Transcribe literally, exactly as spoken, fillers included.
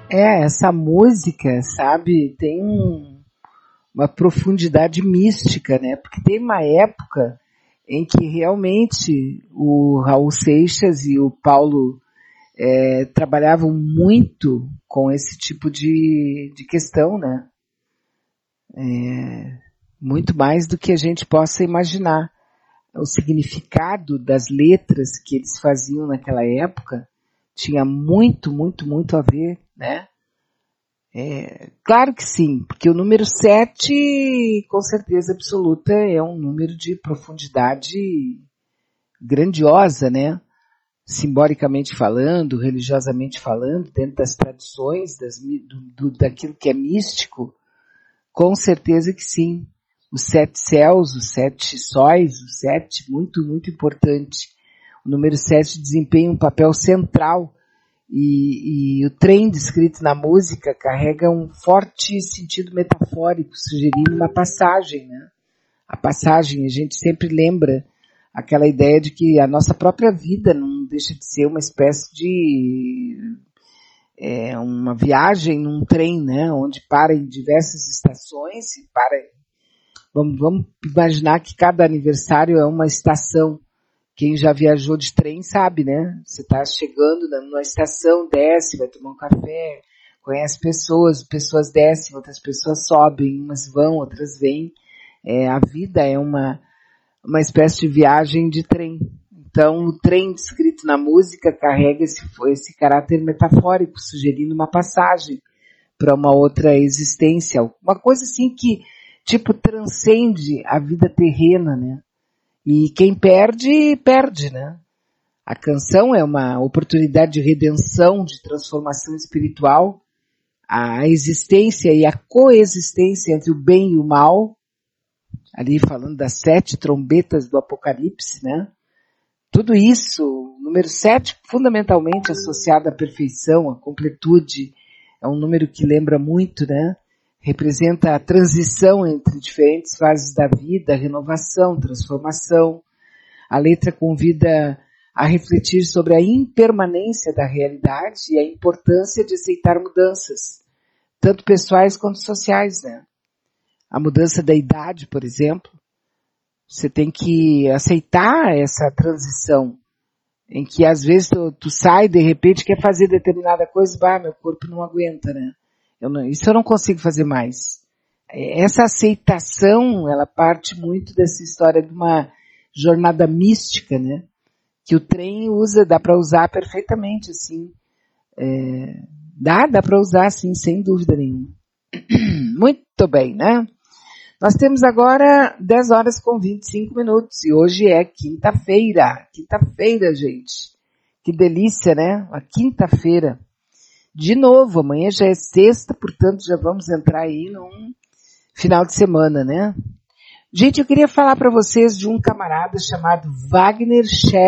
É, essa música, sabe, tem um, uma profundidade mística, né? Porque tem uma época em que realmente o Raul Seixas e o Paulo é, trabalhavam muito com esse tipo de, de questão, né? É, muito mais do que a gente possa imaginar. O significado das letras que eles faziam naquela época tinha muito, muito, muito a ver, né? É, claro que sim, porque o número sete, com certeza absoluta, é um número de profundidade grandiosa, né? Simbolicamente falando, religiosamente falando, dentro das tradições, das, do, do, daquilo que é místico, com certeza que sim. Os sete céus, os sete sóis, o sete, muito, muito importante. O número sete desempenha um papel central e, e o trem descrito na música carrega um forte sentido metafórico, sugerindo uma passagem, né? A passagem, a gente sempre lembra aquela ideia de que a nossa própria vida não deixa de ser uma espécie de é, uma viagem num trem, né? Onde para em diversas estações e para. Vamos, vamos imaginar que cada aniversário é uma estação. Quem já viajou de trem sabe, né? Você está chegando numa estação, desce, vai tomar um café, conhece pessoas, pessoas descem, outras pessoas sobem, umas vão, outras vêm. É, a vida é uma, uma espécie de viagem de trem. Então, o trem descrito na música carrega esse, esse caráter metafórico, sugerindo uma passagem para uma outra existência. Uma coisa assim que, tipo, transcende a vida terrena, né? E quem perde, perde, né? A canção é uma oportunidade de redenção, de transformação espiritual. A existência e a coexistência entre o bem e o mal, ali falando das sete trombetas do Apocalipse, né? Tudo isso, o número sete, fundamentalmente associado à perfeição, à completude, é um número que lembra muito, né? Representa a transição entre diferentes fases da vida, a renovação, transformação. A letra convida a refletir sobre a impermanência da realidade e a importância de aceitar mudanças, tanto pessoais quanto sociais, né? A mudança da idade, por exemplo, você tem que aceitar essa transição, em que às vezes tu, tu sai, de repente quer fazer determinada coisa, bah, meu corpo não aguenta, né? Eu não, isso eu não consigo fazer mais. Essa aceitação, ela parte muito dessa história de uma jornada mística, né? Que o trem usa, dá para usar perfeitamente, assim. É, dá, dá para usar, assim, sem dúvida nenhuma. Muito bem, né? Nós temos agora dez horas com vinte e cinco minutos e hoje é quinta-feira. Quinta-feira, gente. Que delícia, né? A quinta-feira. De novo, amanhã já é sexta, portanto já vamos entrar aí num final de semana, né? Gente, eu queria falar para vocês de um camarada chamado Wagner Scher.